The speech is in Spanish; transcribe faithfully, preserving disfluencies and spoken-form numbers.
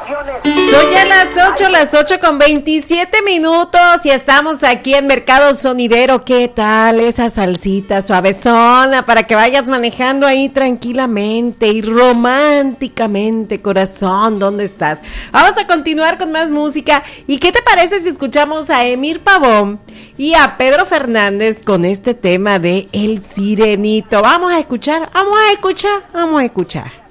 Son ya las ocho, las ocho con veintisiete minutos y estamos aquí en Mercado Sonidero. ¿Qué tal esa salsita suavezona para que vayas manejando ahí tranquilamente y románticamente, corazón? ¿Dónde estás? Vamos a continuar con más música. ¿Y qué te parece si escuchamos a Emir Pavón y a Pedro Fernández con este tema de El Sirenito? Vamos a escuchar, vamos a escuchar, vamos a escuchar.